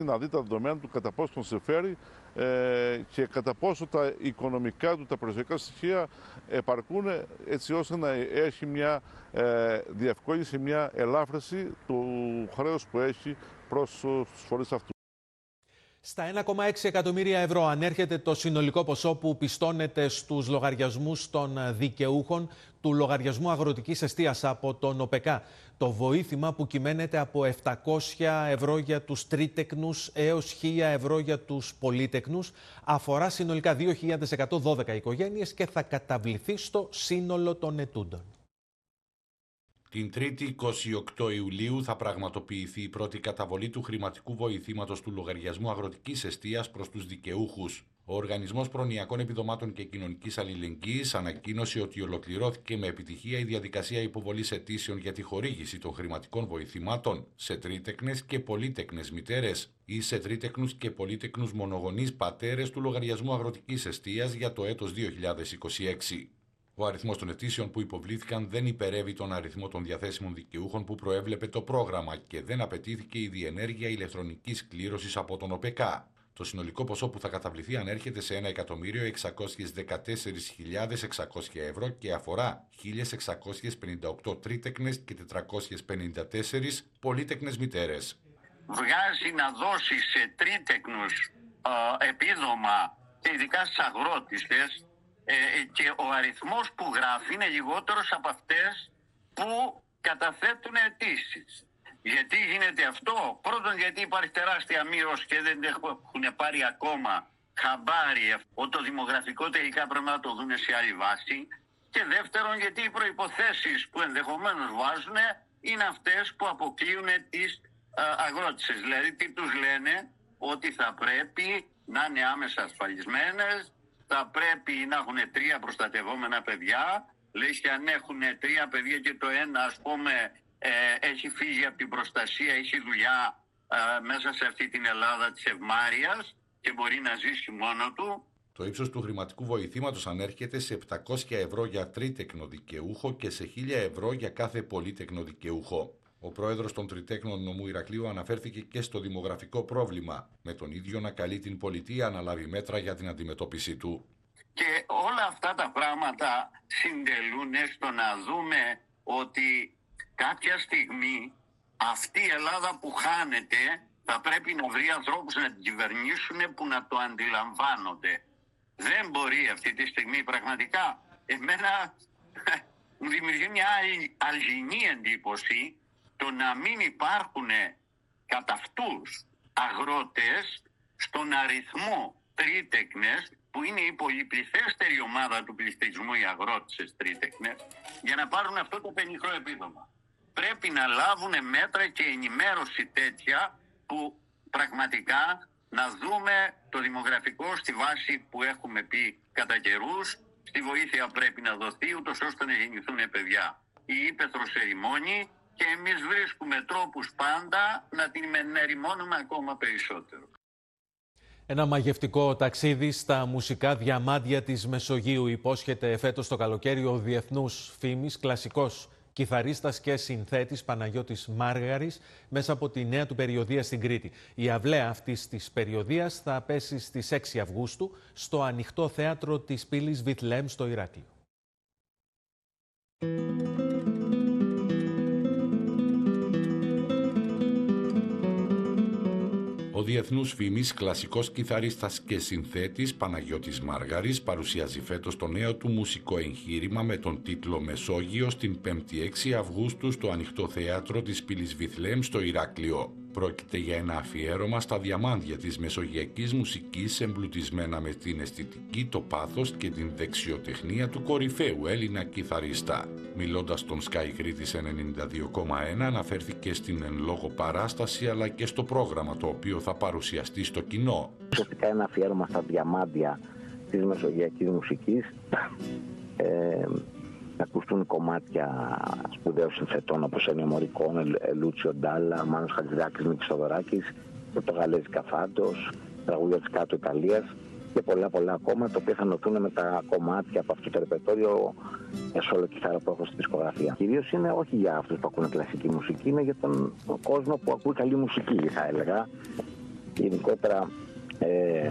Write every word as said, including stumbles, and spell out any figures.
Να δει τα δεδομένα του, κατά πόσο τον συμφέρει ε, και κατά πόσο τα οικονομικά του, τα περιουσιακά στοιχεία επαρκούν έτσι ώστε να έχει μια ε, διευκόλυνση, μια ελάφρυνση του χρέους που έχει προς τους φορείς αυτούς. Στα ένα κόμμα έξι εκατομμύρια ευρώ ανέρχεται το συνολικό ποσό που πιστώνεται στους λογαριασμούς των δικαιούχων του λογαριασμού αγροτικής εστίας από τον ΟΠΕΚΑ. Το βοήθημα, που κυμαίνεται από επτακόσια ευρώ για τους τρίτεκνους έως χίλια ευρώ για τους πολύτεκνους, αφορά συνολικά δύο χιλιάδες εκατόν δώδεκα οικογένειες και θα καταβληθεί στο σύνολο των ετούντων. Την Τρίτη, είκοσι οκτώ Ιουλίου, θα πραγματοποιηθεί η πρώτη καταβολή του χρηματικού βοηθήματος του λογαριασμού αγροτικής εστίας προς τους δικαιούχους. Ο Οργανισμός Προνοιακών Επιδομάτων και Κοινωνικής Αλληλεγγύης ανακοίνωσε ότι ολοκληρώθηκε με επιτυχία η διαδικασία υποβολής αιτήσεων για τη χορήγηση των χρηματικών βοηθημάτων σε τρίτεκνες και πολύτεκνες μητέρες ή σε τρίτεκνους και πολύτεκνους μονογονείς πατέρες του λογαριασμού αγροτικής εστίας για το έτος δύο χιλιάδες είκοσι έξι. Ο αριθμός των αιτήσεων που υποβλήθηκαν δεν υπερεύει τον αριθμό των διαθέσιμων δικαιούχων που προέβλεπε το πρόγραμμα και δεν απαιτήθηκε η διενέργεια ηλεκτρονικής κλήρωσης από τον ΟΠΕΚΑ. Το συνολικό ποσό που θα καταβληθεί ανέρχεται σε ένα εκατομμύριο εξακόσιες δεκατέσσερις χιλιάδες εξακόσια ευρώ και αφορά χίλιες εξακόσιες πενήντα οκτώ τρίτεκνες και τετρακόσιες πενήντα τέσσερις πολύτεκνες μητέρες. Βγάζει να δώσει σε τρίτεκνους ε, επίδομα, ειδικά στις αγρότησες, Ε, και ο αριθμός που γράφει είναι λιγότερος από αυτές που καταθέτουν αιτήσεις. Γιατί γίνεται αυτό? Πρώτον, γιατί υπάρχει τεράστια μείωση και δεν έχουν πάρει ακόμα χαμπάρι ότι το δημογραφικό τελικά πρέπει να το δουν σε άλλη βάση. Και δεύτερον, γιατί οι προϋποθέσεις που ενδεχομένως βάζουν είναι αυτές που αποκλείουν τις α, αγρότησες. Δηλαδή, τι τους λένε? Ότι θα πρέπει να είναι άμεσα ασφαλισμένες, θα πρέπει να έχουν τρία προστατευόμενα παιδιά. Λέει, και αν έχουν τρία παιδιά και το ένα, ας πούμε, ε, έχει φύγει από την προστασία, έχει δουλειά ε, μέσα σε αυτή την Ελλάδα της ευμάρειας και μπορεί να ζήσει μόνο του. Το ύψος του χρηματικού βοηθήματος ανέρχεται σε επτακόσια ευρώ για τρίτεκνο δικαιούχο και σε χίλια ευρώ για κάθε πολύτεκνο δικαιούχο. Ο πρόεδρος των Τριτέκνων Νομού Ηρακλείου αναφέρθηκε και στο δημογραφικό πρόβλημα, με τον ίδιο να καλεί την πολιτεία να λάβει μέτρα για την αντιμετώπιση του. Και όλα αυτά τα πράγματα συντελούν στο να δούμε ότι κάποια στιγμή αυτή η Ελλάδα που χάνεται θα πρέπει να βρει ανθρώπους να την κυβερνήσουν που να το αντιλαμβάνονται. Δεν μπορεί αυτή τη στιγμή πραγματικά. Εμένα μου δημιουργεί μια αλγινή εντύπωση το να μην υπάρχουν κατά αυτούς αγρότες στον αριθμό τρίτεκνες, που είναι η πολυπληθέστερη ομάδα του πληθυσμού, οι αγρότες τρίτεκνες, για να πάρουν αυτό το πενιχρό επίδομα. Πρέπει να λάβουν μέτρα και ενημέρωση τέτοια που πραγματικά να δούμε το δημογραφικό στη βάση που έχουμε πει κατά καιρούς. Στη βοήθεια πρέπει να δοθεί ούτως ώστε να γεννηθούν παιδιά. Η ύπαιθρος ερημώνει και εμείς βρίσκουμε τρόπους πάντα να την ερημώνουμε ακόμα περισσότερο. Ένα μαγευτικό ταξίδι στα μουσικά διαμάντια της Μεσογείου υπόσχεται φέτος το καλοκαίρι ο διεθνούς φήμης κλασικός κιθαρίστας και συνθέτης Παναγιώτης Μάργαρης μέσα από τη νέα του περιοδεία στην Κρήτη. Η αυλαία αυτής της περιοδείας θα πέσει στις έξι Αυγούστου στο ανοιχτό θέατρο της πύλης Βιθλεέμ στο Ηράκλειο. Ο διεθνούς φήμης κλασικός κιθαρίστας και συνθέτης Παναγιώτης Μάργαρης παρουσιάζει φέτος το νέο του μουσικό εγχείρημα με τον τίτλο «Μεσόγειος» την πέμπτη έξι Αυγούστου στο ανοιχτό θέατρο της πύλης Βιθλεέμ στο Ηράκλειο. Πρόκειται για ένα αφιέρωμα στα διαμάντια της μεσογειακής μουσικής εμπλουτισμένα με την αισθητική, το πάθος και την δεξιοτεχνία του κορυφαίου Έλληνα κιθαρίστα. Μιλώντας στον Sky Κρήτης ενενήντα δύο κόμμα ένα αναφέρθηκε στην εν λόγω παράσταση αλλά και στο πρόγραμμα το οποίο θα παρουσιαστεί στο κοινό. Ουσιαστικά ένα αφιέρωμα στα διαμάντια της μεσογειακής μουσικής. Ε, να ακουστούν κομμάτια σπουδαίων συνθετών όπως Ένιο Μωρικόνε, Λούτσιο Ντάλα, Μάνος Χατζηδάκης, Μίκης Θοδωράκης, Πορτογαλέζικα Φάντος, τραγούδια της κάτω Ιταλίας και πολλά πολλά ακόμα, τα οποία θα νοθούν με τα κομμάτια από αυτό το ρεπερτόριο σόλο κιθάρα που έχω στη δισκογραφία. Κυρίως είναι όχι για αυτούς που ακούνε κλασική μουσική, είναι για τον κόσμο που ακούει καλή μουσική, θα έλεγα. γενικότερα ε,